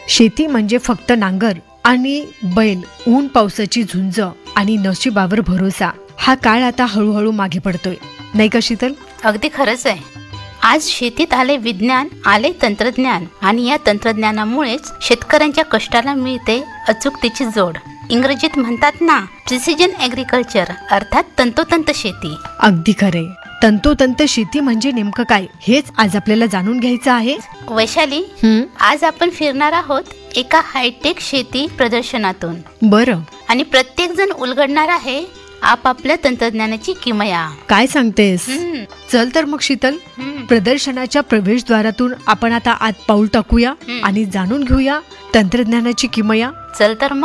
शेती म्हणजे फक्त नांगर आणि बैल, ऊन पावसाची झुंज आणि नशिबावर भरोसा. हा काळ आता हळूहळू मागे पडतोय, नाही का शीतल? अगदी खरंच आहे. आज शेतीत आले विज्ञान, आले तंत्रज्ञान आणि या तंत्रज्ञानामुळेच शेतकऱ्यांच्या कष्टाला मिळते अचूकतेची जोड. इंग्रजीत म्हणतात ना, प्रिसिजन ॲग्रिकल्चर, अर्थात तंतोतंत शेती. अगदी खरे. तंतोतंत शेती म्हणजे नेमकं काय, हेच आज आपल्याला जाणून घ्यायचं आहे. वैशाली, आज आपण फिरणार आहोत एका हायटेक शेती प्रदर्शनातून. बरं, आणि प्रत्येक जण उलगडणार आहे आपापल्या तंत्रज्ञानाची किमया. काय सांगतेस? चल तर मग शीतल, प्रदर्शनाच्या प्रवेशद्वारातून आपण आता आत पाऊल टाकूया आणि जाणून घेऊया तंत्रज्ञानाची किमया. चल तर मग.